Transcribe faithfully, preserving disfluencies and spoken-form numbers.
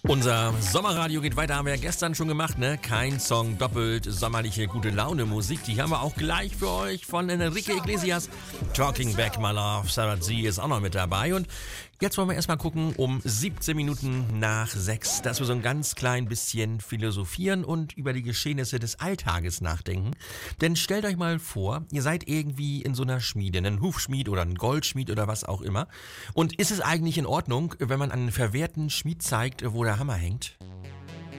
Unser Sommerradio geht weiter, haben wir ja gestern schon gemacht, ne? Kein Song doppelt, sommerliche gute Laune Musik, die haben wir auch gleich für euch von Enrique Iglesias. Talking Back My Love, Sarah Z ist auch noch mit dabei und jetzt wollen wir erstmal gucken, um siebzehn Minuten nach sechs, dass wir so ein ganz klein bisschen philosophieren und über die Geschehnisse des Alltages nachdenken. Denn stellt euch mal vor, ihr seid irgendwie in so einer Schmiede, einen Hufschmied oder einen Goldschmied oder was auch immer. Und ist es eigentlich in Ordnung, wenn man an einen verwehrten Schmied zeigt, wo der Hammer hängt?